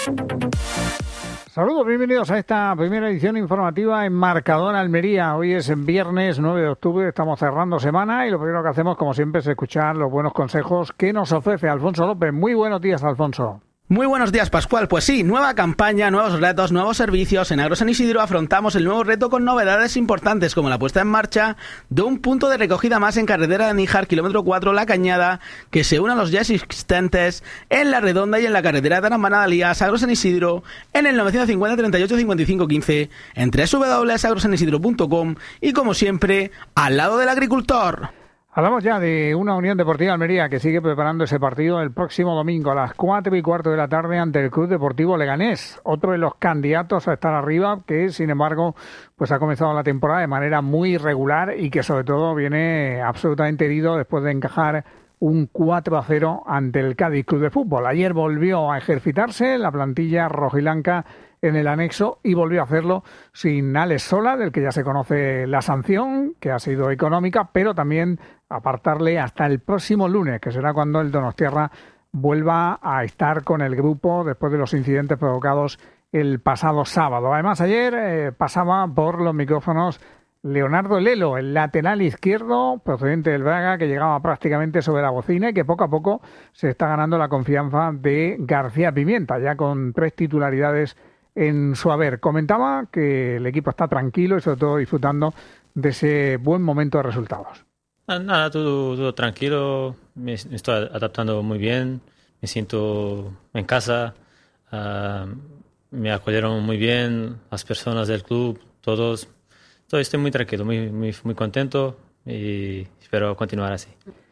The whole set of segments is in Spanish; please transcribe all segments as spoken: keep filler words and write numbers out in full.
Saludos, bienvenidos a esta primera edición informativa en Marcador Almería. Hoy es viernes nueve de octubre, estamos cerrando semana y lo primero que hacemos, como siempre, es escuchar los buenos consejos que nos ofrece Alfonso López. Muy buenos días, Alfonso. Muy buenos días, Pascual. Pues sí, nueva campaña, nuevos retos, nuevos servicios. En Agro San Isidro afrontamos el nuevo reto con novedades importantes como la puesta en marcha de un punto de recogida más en carretera de Níjar, kilómetro cuatro, La Cañada, que se une a los ya existentes en La Redonda y en la carretera de Aramana-Dalías, Agro San Isidro, en el novecientos cincuenta, treinta y ocho, cincuenta y cinco, quince, en doble u doble u doble u punto agrosanisidro punto com y, como siempre, al lado del agricultor. Hablamos ya de una Unión Deportiva Almería que sigue preparando ese partido el próximo domingo a las cuatro y cuarto de la tarde ante el Club Deportivo Leganés, otro de los candidatos a estar arriba que, sin embargo, pues ha comenzado la temporada de manera muy irregular y que sobre todo viene absolutamente herido después de encajar un cuatro a cero ante el Cádiz Club de Fútbol. Ayer volvió a ejercitarse la plantilla rojiblanca en el anexo y volvió a hacerlo sin Alex Sola, del que ya se conoce la sanción, que ha sido económica, pero también apartarle hasta el próximo lunes, que será cuando el Donostiarra vuelva a estar con el grupo después de los incidentes provocados el pasado sábado. Además, ayer eh, pasaba por los micrófonos Leonardo Lelo, el lateral izquierdo procedente del Braga, que llegaba prácticamente sobre la bocina y que poco a poco se está ganando la confianza de García Pimienta, ya con tres titularidades en su haber. Comentaba que el equipo está tranquilo y sobre todo disfrutando de ese buen momento de resultados. Nada, todo, todo tranquilo, me estoy adaptando muy bien, me siento en casa, uh, me acogieron muy bien las personas del club, todos, todo estoy muy tranquilo, muy, muy, muy contento y espero continuar así.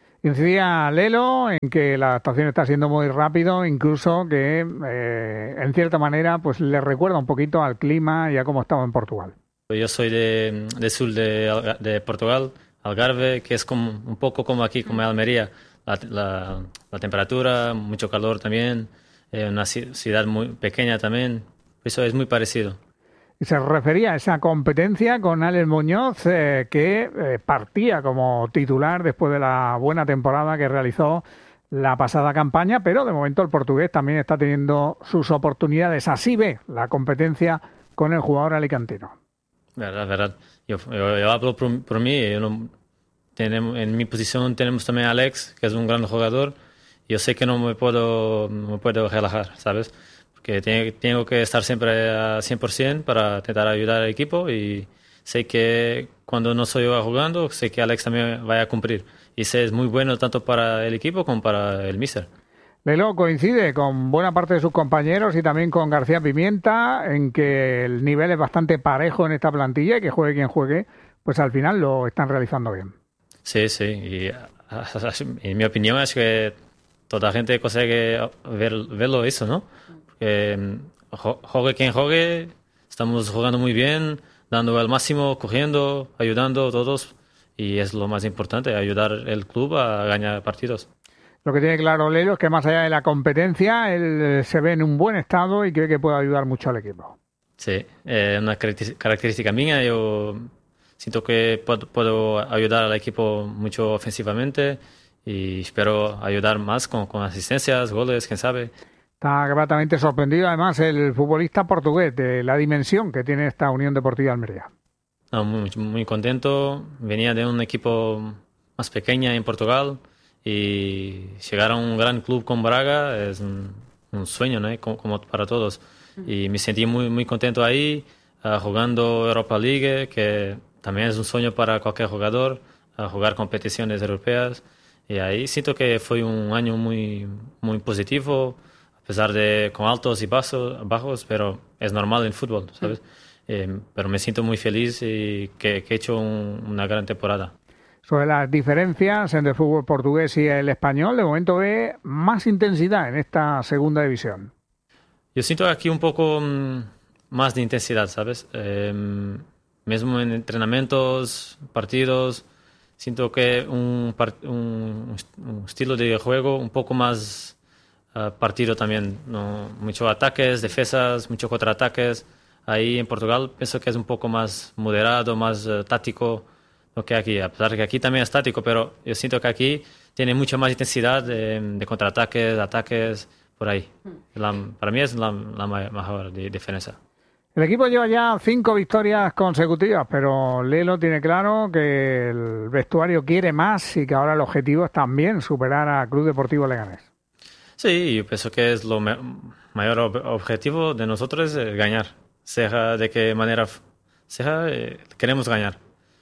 Incidía Lelo en que la adaptación está siendo muy rápido, incluso que eh, en cierta manera pues le recuerda un poquito al clima y a cómo estaba en Portugal. Yo soy de, de sur de, de Portugal, Algarve, que es como, un poco como aquí, como en Almería, la, la, la temperatura, mucho calor también, eh, una ciudad muy pequeña también, eso es muy parecido. Y se refería a esa competencia con Alex Muñoz, eh, que eh, partía como titular después de la buena temporada que realizó la pasada campaña, pero de momento el portugués también está teniendo sus oportunidades. Así ve la competencia con el jugador alicantino. Verdad, verdad. Yo, yo, yo hablo por, por mí. Yo no, tenemos, en mi posición tenemos también a Alex, que es un gran jugador. Yo sé que no me puedo, no me puedo relajar, ¿sabes? Porque tengo, tengo que estar siempre a cien por ciento para intentar ayudar al equipo y sé que cuando no soy yo jugando, sé que Alex también va a cumplir. Y sé es muy bueno tanto para el equipo como para el míster. Lelo coincide con buena parte de sus compañeros y también con García Pimienta en que el nivel es bastante parejo en esta plantilla y que juegue quien juegue, pues al final lo están realizando bien. Sí, sí. Y en mi opinión es que toda la gente consigue ver, verlo eso, ¿no? Porque juegue quien juegue, estamos jugando muy bien, dando el máximo, cogiendo, ayudando a todos y es lo más importante, ayudar al club a ganar partidos. Lo que tiene claro Lelo es que más allá de la competencia, él se ve en un buen estado y cree que puede ayudar mucho al equipo. Sí, eh, una característica mía. Yo siento que puedo, puedo ayudar al equipo mucho ofensivamente y espero ayudar más con, con asistencias, goles, quién sabe. Está gratamente sorprendido además el futbolista portugués de la dimensión que tiene esta Unión Deportiva Almería. No, muy, muy contento. Venía de un equipo más pequeño en Portugal. Y llegar a un gran club con Braga es un, un sueño, ¿no? como, como para todos. Y me sentí muy, muy contento ahí, uh, jugando Europa League, que también es un sueño para cualquier jugador, uh, jugar competiciones europeas. Y ahí siento que fue un año muy, muy positivo, a pesar de con altos y bajos, bajos pero es normal en fútbol, ¿sabes? Eh, pero me siento muy feliz y que, que he hecho un, una gran temporada. Sobre las diferencias entre el fútbol portugués y el español, de momento ve más intensidad en esta segunda división. Yo siento aquí un poco um, más de intensidad, ¿sabes? Eh, mismo en entrenamientos, partidos, siento que un, un, un estilo de juego un poco más uh, partido también, ¿no? Muchos ataques, defensas, muchos contraataques. Ahí en Portugal pienso que es un poco más moderado, más uh, táctico. Lo que aquí, a pesar de que aquí también es estático, pero yo siento que aquí tiene mucha más intensidad de, de contraataques, ataques, por ahí. La, para mí es la, la mejor diferencia. El equipo lleva ya cinco victorias consecutivas, pero Lelo tiene claro que el vestuario quiere más y que ahora el objetivo es también superar a Club Deportivo Leganés. Sí, yo pienso que es lo me- mayor ob- objetivo de nosotros es ganar. Sea de qué manera sea, eh, queremos ganar.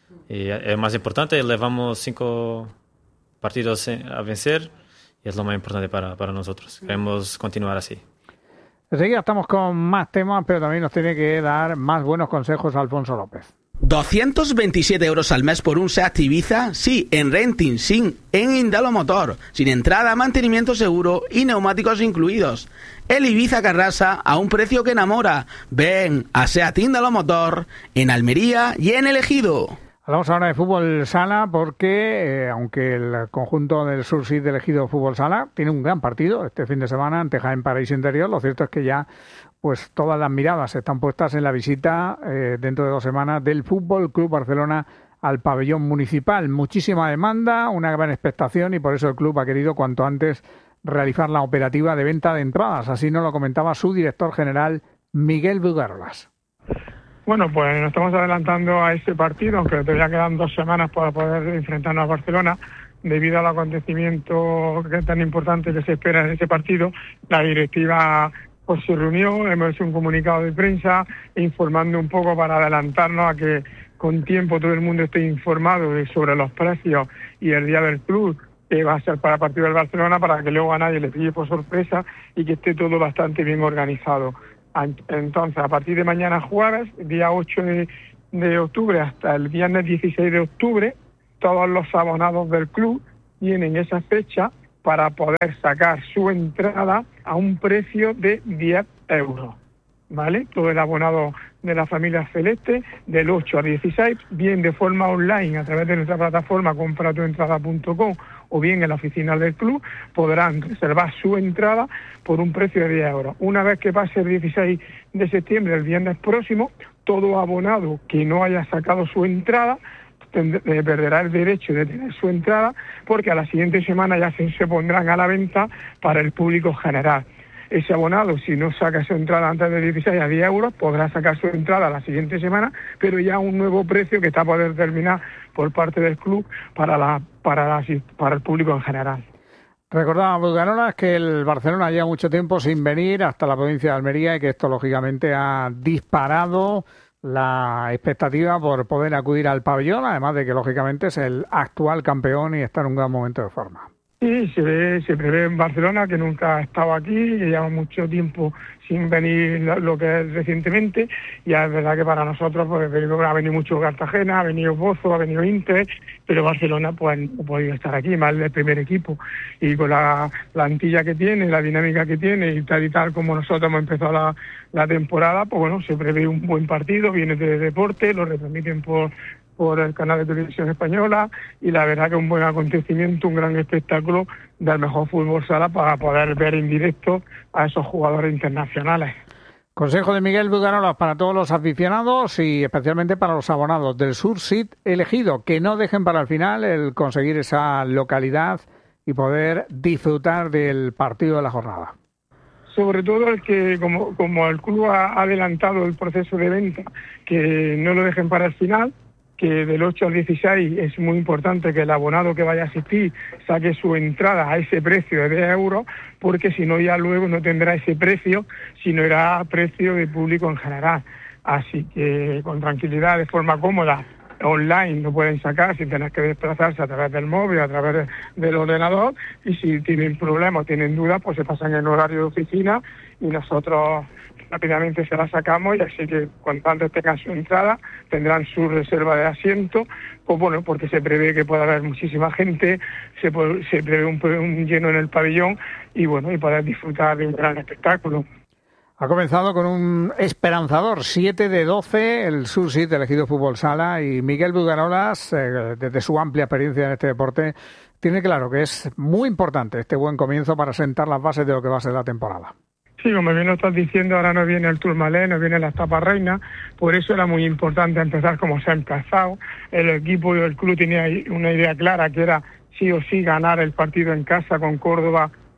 Y es más importante, llevamos cinco partidos a vencer y es lo más importante para, para nosotros. Queremos continuar así. Enseguida estamos con más temas, pero también nos tiene que dar más buenos consejos Alfonso López. doscientos veintisiete euros al mes por un SEAT Ibiza, sí, en renting, sin, en Indalo Motor, sin entrada, mantenimiento seguro y neumáticos incluidos. El Ibiza Carrasa a un precio que enamora. Ven a SEAT Indalo Motor en Almería y en El Ejido. Hablamos ahora de fútbol sala porque, eh, aunque el conjunto del Sur Sid de Elegido Fútbol Sala tiene un gran partido este fin de semana ante Jaén Paraíso Interior, lo cierto es que ya pues todas las miradas están puestas en la visita eh, dentro de dos semanas del Fútbol Club Barcelona al pabellón municipal. Muchísima demanda, una gran expectación y por eso el club ha querido cuanto antes realizar la operativa de venta de entradas. Así nos lo comentaba su director general, Miguel Bugarolas. Bueno, pues nos estamos adelantando a ese partido, aunque todavía quedan dos semanas para poder enfrentarnos a Barcelona. Debido al acontecimiento que es tan importante que se espera en ese partido, la directiva pues se reunió, hemos hecho un comunicado de prensa informando un poco para adelantarnos a que con tiempo todo el mundo esté informado de, sobre los precios y el día del club, que va a ser para el partido del Barcelona, para que luego a nadie le pille por sorpresa y que esté todo bastante bien organizado. Entonces, a partir de mañana jueves, día ocho de, de octubre hasta el viernes dieciséis de octubre, todos los abonados del club tienen esa fecha para poder sacar su entrada a un precio de diez euros, ¿vale? Todo el abonado de la familia Celeste, del ocho al dieciséis, bien de forma online a través de nuestra plataforma compra tu entrada punto com o bien en la oficina del club, podrán reservar su entrada por un precio de diez euros. Una vez que pase el dieciséis de septiembre, el viernes próximo, todo abonado que no haya sacado su entrada tend- eh, perderá el derecho de tener su entrada, porque a la siguiente semana ya se, se pondrán a la venta para el público general. Ese abonado, si no saca su entrada antes del dieciséis a diez euros, podrá sacar su entrada la siguiente semana, pero ya a un nuevo precio que está por determinar por parte del club para la para la, para el público en general. Recordaba Bugarolas que el Barcelona lleva mucho tiempo sin venir hasta la provincia de Almería y que esto lógicamente ha disparado la expectativa por poder acudir al pabellón, además de que lógicamente es el actual campeón y está en un gran momento de forma. Sí, se ve, se prevé en Barcelona, que nunca ha estado aquí, que lleva mucho tiempo sin venir lo que es recientemente, y es verdad que para nosotros pues, ha venido mucho Cartagena, ha venido Bozo, ha venido Inter, pero Barcelona pues no ha podido estar aquí, más el primer equipo, y con la plantilla que tiene, la dinámica que tiene, y tal y tal como nosotros hemos empezado la, la temporada, pues bueno, se prevé un buen partido, viene de deporte, lo retransmiten por por el canal de televisión española, y la verdad que un buen acontecimiento, un gran espectáculo del mejor fútbol sala para poder ver en directo a esos jugadores internacionales. Consejo de Miguel Bugarolas para todos los aficionados y especialmente para los abonados del Sur Sid Elegido, que no dejen para el final el conseguir esa localidad y poder disfrutar del partido de la jornada. Sobre todo el que, como, como el club ha adelantado el proceso de venta, que no lo dejen para el final, que del ocho al dieciséis es muy importante que el abonado que vaya a asistir saque su entrada a ese precio de diez euros, porque si no ya luego no tendrá ese precio, sino irá a precio de público en general. Así que con tranquilidad, de forma cómoda, online lo pueden sacar sin tener que desplazarse a través del móvil, a través del ordenador, y si tienen problemas o tienen dudas, pues se pasan en horario de oficina y nosotros rápidamente se la sacamos, y así que cuanto antes tengan su entrada tendrán su reserva de asiento, pues bueno, porque se prevé que pueda haber muchísima gente, se, puede, se prevé un, un lleno en el pabellón y bueno, y poder disfrutar de un gran espectáculo. Ha comenzado con un esperanzador siete de doce el Sur Sid Elegido Fútbol Sala, y Miguel Bugarolas, eh, desde su amplia experiencia en este deporte, tiene claro que es muy importante este buen comienzo para sentar las bases de lo que va a ser la temporada. Sí, como bien lo estás diciendo, ahora no viene el Tourmalet, no viene la etapa reina, por eso era muy importante empezar como se ha empezado. El equipo y el club tenía una idea clara, que era sí o sí ganar el partido en casa con Córdoba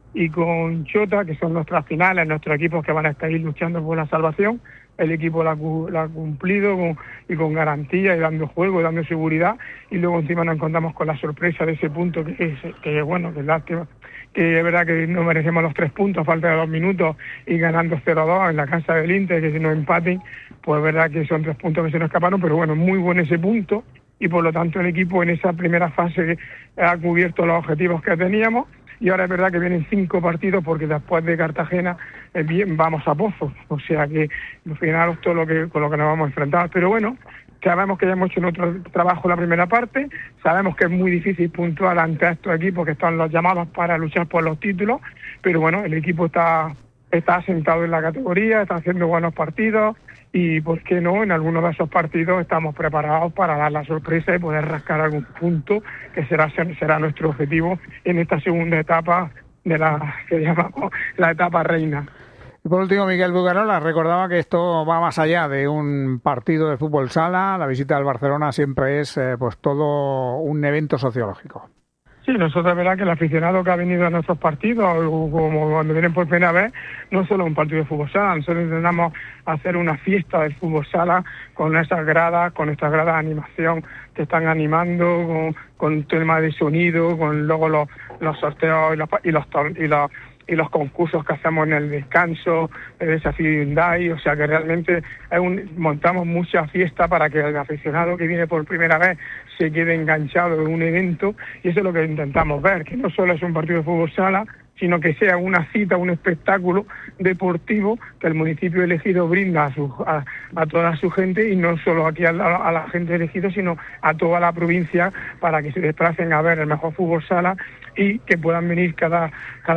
y con Chota, que son nuestras finales, nuestros equipos que van a estar ahí luchando por la salvación. El equipo la, la ha cumplido con, y con garantía y dando juego y dando seguridad, y luego encima nos encontramos con la sorpresa de ese punto que es, que bueno, que es lástima, que es verdad que no merecemos los tres puntos a falta de dos minutos y ganando cero dos en la casa del Inter, que si nos empaten, pues es verdad que son tres puntos que se nos escaparon, pero bueno, muy bueno ese punto, y por lo tanto el equipo en esa primera fase ha cubierto los objetivos que teníamos. Y ahora es verdad que vienen cinco partidos porque después de Cartagena eh, bien, vamos a Pozo, o sea que al final todo lo que con lo que nos vamos a enfrentar. Pero bueno, sabemos que ya hemos hecho nuestro trabajo en la primera parte, sabemos que es muy difícil puntuar ante estos equipos que están los llamados para luchar por los títulos, pero bueno, el equipo está, está asentado en la categoría, está haciendo buenos partidos, y por qué no, en algunos de esos partidos estamos preparados para dar la sorpresa y poder rascar algún punto, que será será nuestro objetivo en esta segunda etapa de la que llamamos la etapa reina. Y por último, Miguel Bugarola recordaba que esto va más allá de un partido de fútbol sala. La visita al Barcelona siempre es eh, pues todo un evento sociológico. Sí, nosotros, verdad que el aficionado que ha venido a nuestros partidos, como cuando vienen por primera vez, no solo un partido de fútbol sala, nosotros intentamos hacer una fiesta del fútbol sala con esas gradas, con estas gradas de animación que están animando, con, con tema de sonido, con luego los, los sorteos y los, y los, y los y los concursos que hacemos en el descanso, el desafío Hyundai, o sea que realmente es un, montamos mucha fiesta para que el aficionado que viene por primera vez se quede enganchado en un evento, y eso es lo que intentamos ver, que no solo es un partido de fútbol sala, sino que sea una cita, un espectáculo deportivo que el municipio elegido brinda a, su, a, a toda su gente, y no solo aquí a la, a la gente elegida, sino a toda la provincia, para que se desplacen a ver el mejor fútbol sala y que puedan venir cada, cada